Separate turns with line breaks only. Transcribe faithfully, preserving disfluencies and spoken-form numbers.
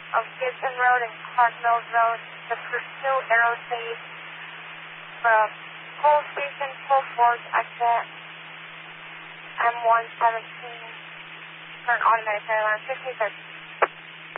of Gibson Road and Clark Mills Road, the Pursuit Aerospace, from Coal Station, Full Force, exit M one seventeen, for an automatic airline, fifteen thirty.